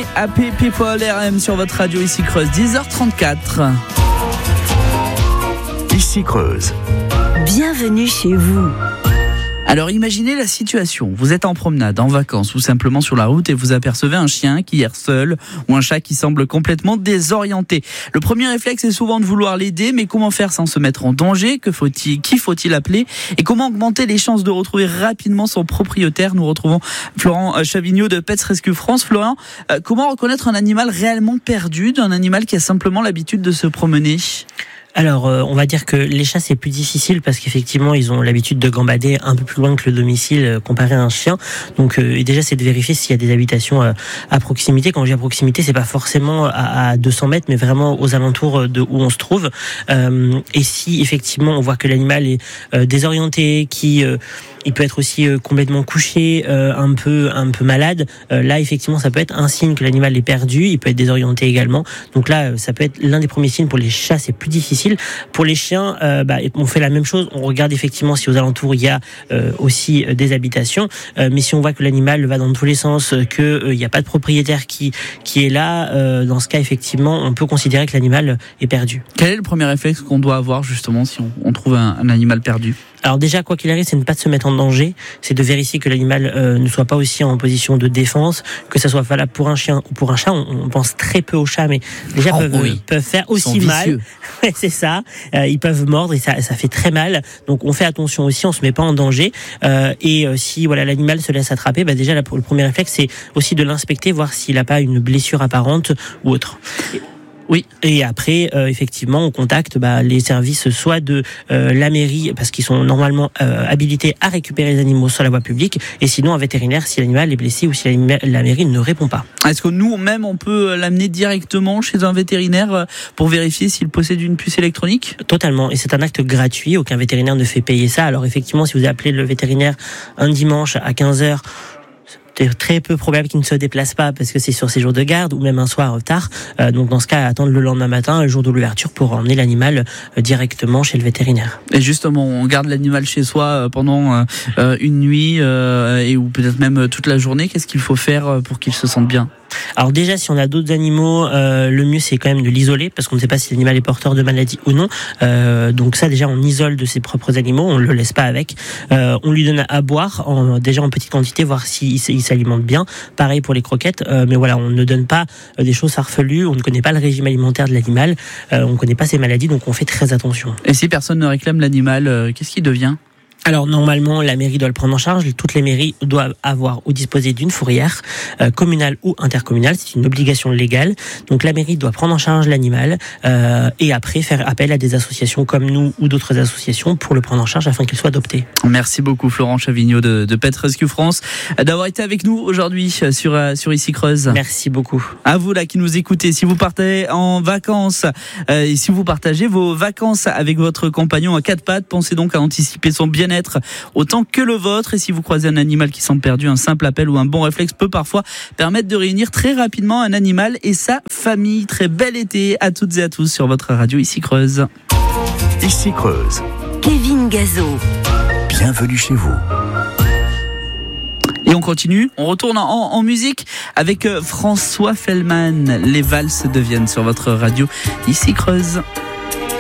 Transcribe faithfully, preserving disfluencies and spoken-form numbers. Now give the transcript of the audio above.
Happy People R M sur votre radio ici Creuse, dix heures trente-quatre. Ici Creuse. Bienvenue chez vous. Alors imaginez la situation, vous êtes en promenade, en vacances ou simplement sur la route et vous apercevez un chien qui erre seul ou un chat qui semble complètement désorienté. Le premier réflexe est souvent de vouloir l'aider, mais comment faire sans se mettre en danger ? Que faut-il, qui faut-il appeler ? Et comment augmenter les chances de retrouver rapidement son propriétaire ? Nous retrouvons Florent Chavignaud de Pets Rescue France. Florent, euh, comment reconnaître un animal réellement perdu d'un animal qui a simplement l'habitude de se promener ? Alors, euh, on va dire que les chats, c'est plus difficile parce qu'effectivement, ils ont l'habitude de gambader un peu plus loin que le domicile euh, comparé à un chien. Donc, euh, et déjà, c'est de vérifier s'il y a des habitations euh, à proximité. Quand je dis à proximité, c'est pas forcément à, à deux cents mètres, mais vraiment aux alentours de où on se trouve. Euh, et si effectivement, on voit que l'animal est euh, désorienté, qui euh, il peut être aussi euh, complètement couché, euh, un peu un peu malade. Euh, là, effectivement, ça peut être un signe que l'animal est perdu. Il peut être désorienté également. Donc là, ça peut être l'un des premiers signes. Pour les chats, c'est plus difficile. Pour les chiens, euh, bah, on fait la même chose. On regarde effectivement si aux alentours il y a euh, aussi euh, des habitations. Euh, mais si on voit que l'animal va dans tous les sens, que euh, il n'y a pas de propriétaire qui qui est là, euh, dans ce cas effectivement, on peut considérer que l'animal est perdu. Quel est le premier réflexe qu'on doit avoir justement si on, on trouve un, un animal perdu ? Alors déjà, quoi qu'il arrive, c'est de ne pas se mettre en danger, c'est de vérifier que l'animal euh, ne soit pas aussi en position de défense, que ça soit valable pour un chien ou pour un chat. On, on pense très peu aux chats, mais les chats oh, peuvent, oui. peuvent faire aussi mal. Ouais, c'est ça. Euh, ils peuvent mordre et ça, ça fait très mal. Donc on fait attention aussi, on se met pas en danger. Euh, et euh, si voilà l'animal se laisse attraper, bah déjà là, le premier réflexe, c'est aussi de l'inspecter, voir s'il n'a pas une blessure apparente ou autre. Et Oui, et après, euh, effectivement, on contacte bah, les services soit de euh, la mairie, parce qu'ils sont normalement euh, habilités à récupérer les animaux sur la voie publique, et sinon un vétérinaire si l'animal est blessé ou si la mairie ne répond pas. Est-ce que nous, même, on peut l'amener directement chez un vétérinaire pour vérifier s'il possède une puce électronique ? Totalement, et c'est un acte gratuit, aucun vétérinaire ne fait payer ça. Alors effectivement, si vous appelez le vétérinaire un dimanche à quinze heures, c'est très peu probable qu'il ne se déplace pas parce que c'est sur ses jours de garde ou même un soir tard. Euh, donc dans ce cas, attendre le lendemain matin, le jour de l'ouverture, pour emmener l'animal euh, directement chez le vétérinaire. Et justement, on garde l'animal chez soi pendant euh, une nuit euh, et ou peut-être même toute la journée. Qu'est-ce qu'il faut faire pour qu'il se sente bien ? Alors déjà, si on a d'autres animaux, euh, le mieux c'est quand même de l'isoler parce qu'on ne sait pas si l'animal est porteur de maladie ou non. Euh, donc ça, déjà, on isole de ses propres animaux, on le laisse pas avec. Euh, on lui donne à boire, en, déjà en petite quantité, voir s'il il s'alimente bien. Pareil pour les croquettes, euh, mais voilà, on ne donne pas euh, des choses farfelues. On ne connaît pas le régime alimentaire de l'animal, euh, on ne connaît pas ses maladies, donc on fait très attention. Et si personne ne réclame l'animal, euh, qu'est-ce qu'il devient ? Alors normalement, la mairie doit le prendre en charge. Toutes les mairies doivent avoir ou disposer d'une fourrière euh, communale ou intercommunale. C'est une obligation légale. Donc la mairie doit prendre en charge l'animal euh, et après faire appel à des associations comme nous ou d'autres associations pour le prendre en charge afin qu'il soit adopté. Merci beaucoup Florent Chavignaud de, de Pets Rescue France d'avoir été avec nous aujourd'hui sur, sur Ici Creuse. Merci beaucoup. À vous là qui nous écoutez, si vous partez en vacances euh, et si vous partagez vos vacances avec votre compagnon à quatre pattes, pensez donc à anticiper son bien-être autant que le vôtre. Et si vous croisez un animal qui semble perdu, un simple appel ou un bon réflexe peut parfois permettre de réunir très rapidement un animal et sa famille. Très bel été à toutes et à tous sur votre radio Ici Creuse. Ici Creuse. Kevin Gazo. Bienvenue chez vous. Et on continue, on retourne en, en musique avec François Fellman. Les valses deviennent sur votre radio Ici Creuse.